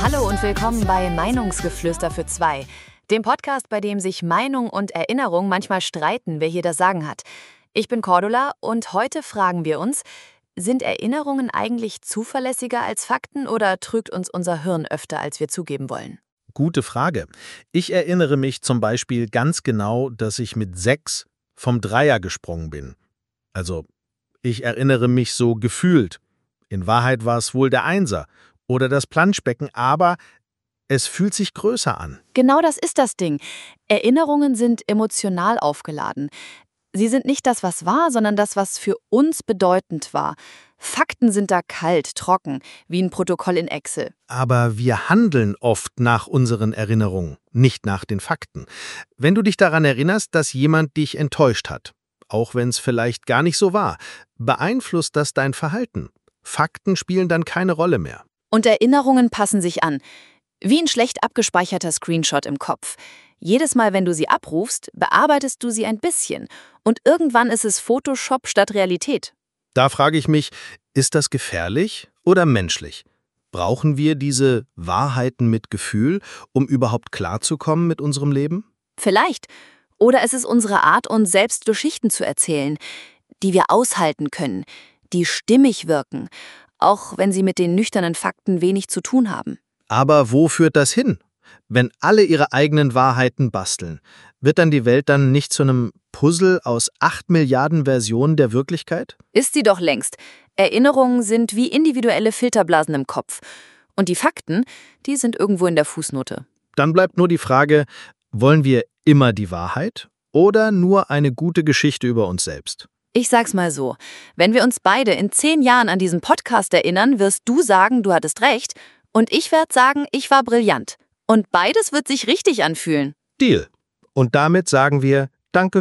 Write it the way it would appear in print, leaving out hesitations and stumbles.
Hallo und willkommen bei Meinungsgeflüster für zwei, dem Podcast, bei dem sich Meinung und Erinnerung manchmal streiten, wer hier das Sagen hat. Ich bin Cordula und heute fragen wir uns, sind Erinnerungen eigentlich zuverlässiger als Fakten oder trügt uns unser Hirn öfter, als wir zugeben wollen? Gute Frage. Ich erinnere mich zum Beispiel ganz genau, dass ich mit 6 vom Dreier gesprungen bin. Also, ich erinnere mich so gefühlt. In Wahrheit war es wohl der Einser oder das Planschbecken, aber es fühlt sich größer an. Genau das ist das Ding. Erinnerungen sind emotional aufgeladen. Sie sind nicht das, was war, sondern das, was für uns bedeutend war. Fakten sind da kalt, trocken, wie ein Protokoll in Excel. Aber wir handeln oft nach unseren Erinnerungen, nicht nach den Fakten. Wenn du dich daran erinnerst, dass jemand dich enttäuscht hat, auch wenn es vielleicht gar nicht so war, beeinflusst das dein Verhalten. Fakten spielen dann keine Rolle mehr. Und Erinnerungen passen sich an. Wie ein schlecht abgespeicherter Screenshot im Kopf. Jedes Mal, wenn du sie abrufst, bearbeitest du sie ein bisschen. Und irgendwann ist es Photoshop statt Realität. Da frage ich mich, ist das gefährlich oder menschlich? Brauchen wir diese Wahrheiten mit Gefühl, um überhaupt klarzukommen mit unserem Leben? Vielleicht. Oder es ist unsere Art, uns selbst Geschichten zu erzählen, die wir aushalten können, die stimmig wirken, auch wenn sie mit den nüchternen Fakten wenig zu tun haben. Aber wo führt das hin? Wenn alle ihre eigenen Wahrheiten basteln, wird dann die Welt dann nicht zu einem Puzzle aus 8 Milliarden Versionen der Wirklichkeit? Ist sie doch längst. Erinnerungen sind wie individuelle Filterblasen im Kopf. Und die Fakten, die sind irgendwo in der Fußnote. Dann bleibt nur die Frage, wollen wir immer die Wahrheit oder nur eine gute Geschichte über uns selbst? Ich sag's mal so, wenn wir uns beide in 10 Jahren an diesen Podcast erinnern, wirst du sagen, du hattest recht, und ich werde sagen, ich war brillant. Und beides wird sich richtig anfühlen. Deal. Und damit sagen wir Danke